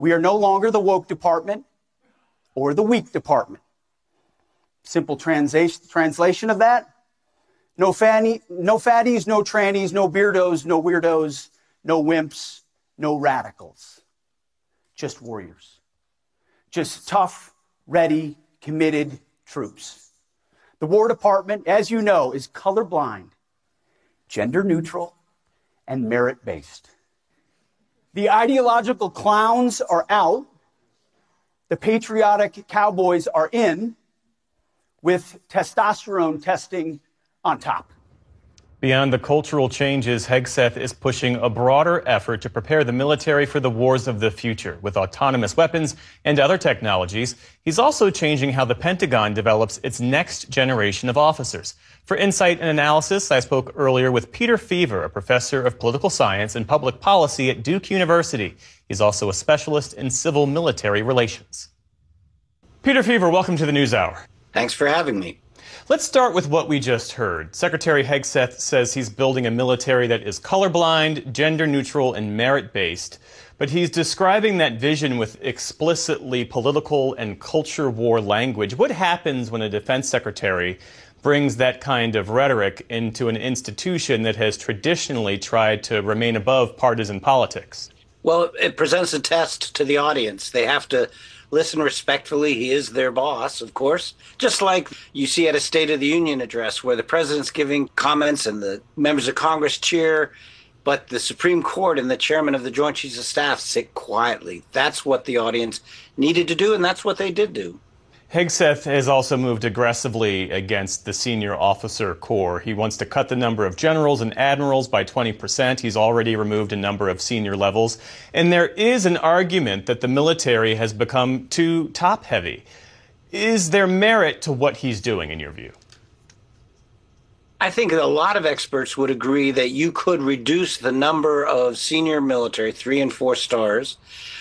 We are no longer the woke department or the weak department. Simple translation of that: no fatties, no trannies, no beardos, no weirdos, no wimps, no radicals. Just warriors. Just tough, ready, committed troops. The War Department, as you know, is colorblind, gender neutral, and merit-based. The ideological clowns are out. The patriotic cowboys are in, with testosterone testing on top. Beyond the cultural changes, Hegseth is pushing a broader effort to prepare the military for the wars of the future with autonomous weapons and other technologies. He's also changing how the Pentagon develops its next generation of officers. For insight and analysis, I spoke earlier with Peter Feaver, a professor of political science and public policy at Duke University. He's also a specialist in civil military relations. Peter Feaver, welcome to the NewsHour. Thanks for having me. Let's start with what we just heard. Secretary Hegseth says he's building a military that is colorblind, gender neutral, and merit-based. But he's describing that vision with explicitly political and culture war language. What happens when a defense secretary brings that kind of rhetoric into an institution that has traditionally tried to remain above partisan politics? Well, it presents a test to the audience. They have to listen respectfully. He is their boss, of course, just like you see at a State of the Union address where the president's giving comments and the members of Congress cheer, but the Supreme Court and the chairman of the Joint Chiefs of Staff sit quietly. That's what the audience needed to do, and that's what they did do. Hegseth has also moved aggressively against the senior officer corps. He wants to cut the number of generals and admirals by 20%. He's already removed a number of senior levels. And there is an argument that the military has become too top-heavy. Is there merit to what he's doing, in your view? I think a lot of experts would agree that you could reduce the number of senior military, 3 and 4 stars,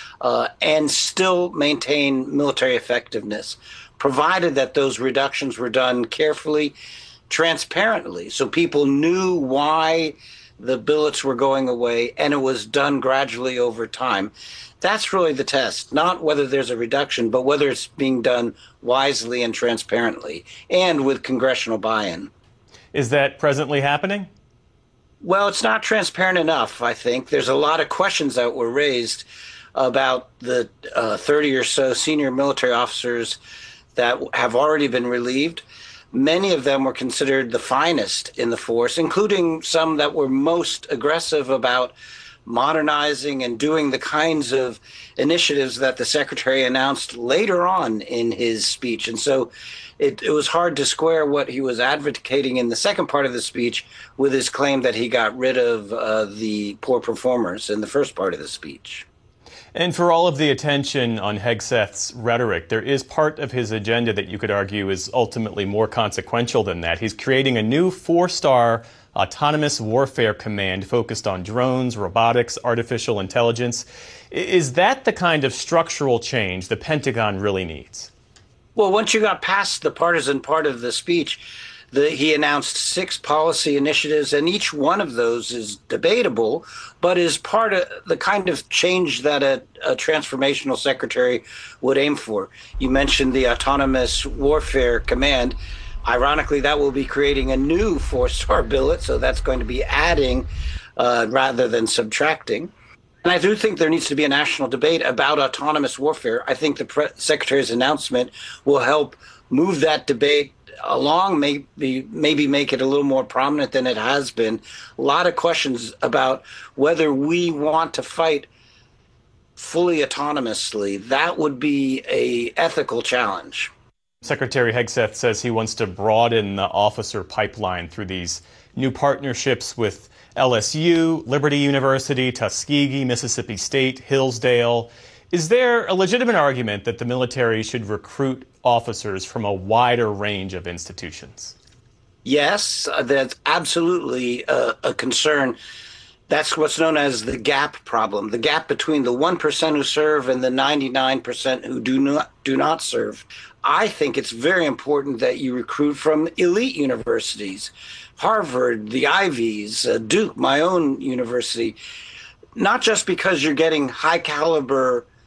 and still maintain military effectiveness, provided that those reductions were done carefully, transparently, so people knew why the billets were going away, and it was done gradually over time. That's really the test, not whether there's a reduction, but whether it's being done wisely and transparently, and with congressional buy-in. Is that presently happening? Well, it's not transparent enough, I think. There's a lot of questions that were raised about the 30 or so senior military officers that have already been relieved. Many of them were considered the finest in the force, including some that were most aggressive about modernizing and doing the kinds of initiatives that the secretary announced later on in his speech. And so it was hard to square what he was advocating in the second part of the speech with his claim that he got rid of the poor performers in the first part of the speech. And for all of the attention on Hegseth's rhetoric, there is part of his agenda that you could argue is ultimately more consequential than that. He's creating a new 4-star autonomous warfare command focused on drones, robotics, artificial intelligence. Is that the kind of structural change the Pentagon really needs? Well, once you got past the partisan part of the speech, he announced 6 policy initiatives, and each one of those is debatable, but is part of the kind of change that a transformational secretary would aim for. You mentioned the Autonomous Warfare Command. Ironically, that will be creating a new 4-star billet, so that's going to be adding rather than subtracting. And I do think there needs to be a national debate about autonomous warfare. I think the secretary's announcement will help move that debate along, maybe make it a little more prominent than it has been. A lot of questions about whether we want to fight fully autonomously. That would be an ethical challenge. Secretary Hegseth says he wants to broaden the officer pipeline through these new partnerships with LSU, Liberty University, Tuskegee, Mississippi State, Hillsdale. Is there a legitimate argument that the military should recruit officers from a wider range of institutions? Yes, that's absolutely a concern. That's what's known as the gap problem, the gap between the 1% who serve and the 99% who do not serve. I think it's very important that you recruit from elite universities, Harvard, the Ivies, Duke, my own university, not just because you're getting high caliber